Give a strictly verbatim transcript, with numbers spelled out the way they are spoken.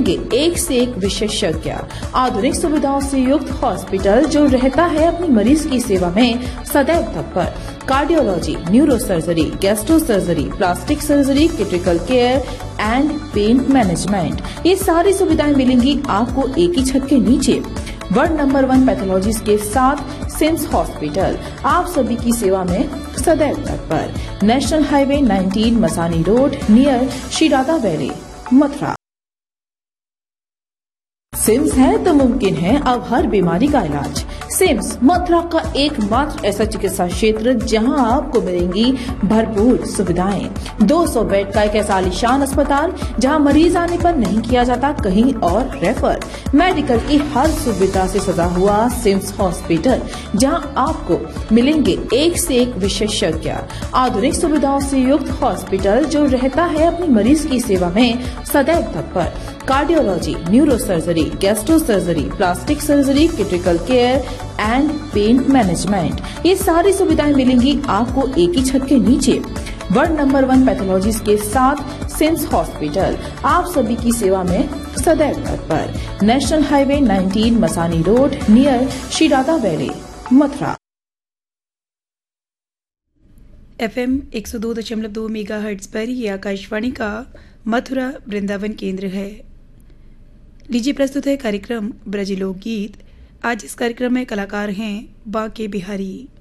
मिलेंगे एक से एक विशेषज्ञ, आधुनिक सुविधाओं से युक्त हॉस्पिटल जो रहता है अपनी मरीज की सेवा में सदैव तत्पर। Cardiology, neuro surgery, gastro surgery, plastic surgery, critical care and pain management, ये सारी सुविधाएं मिलेंगी आपको एक ही छत के नीचे। वर्ल्ड नंबर वन पैथोलॉजीज के साथ सिम्स हॉस्पिटल आप सभी की सेवा में सदैव तत्पर। National highway nineteen, Masani road, near Shri Radha valley, Mathura. CIMS है तो मुमकिन है अब हर बीमारी का इलाज। सिम्स मथुरा का एकमात्र ऐसा चिकित्सा क्षेत्र जहां आपको मिलेंगी भरपूर सुविधाएं। दो सौ बेड का एक ऐसा आलीशान अस्पताल जहां मरीज आने पर नहीं किया जाता कहीं और रेफर। मेडिकल की हर सुविधा से सजा हुआ सिम्स हॉस्पिटल जहां आपको मिलेंगे एक से एक विशेषज्ञ, आधुनिक सुविधाओं से युक्त हॉस्पिटल जो रहता है अपनी मरीज की सेवा में सदैव तत्पर। Cardiology, neuro surgery, gastro surgery, plastic surgery, critical care and pain management, ये सारी सुविधाएं मिलेंगी आपको एक ही छत के नीचे। वर्ल्ड नंबर वन पैथोलॉजीज के साथ सिम्स हॉस्पिटल आप सभी की सेवा में सदैव तत्पर। National highway nineteen, Masani road, near Shri Radha valley, Mathura. FM एक सौ दो दशमलव दो मेगाहर्ट्ज पर ये आकाशवाणी का मथुरा वृंदावन केंद्र है। लीजिए प्रस्तुत है कार्यक्रम ब्रज लोकगीत। आज इस कार्यक्रम में कलाकार हैं बांके बिहारी।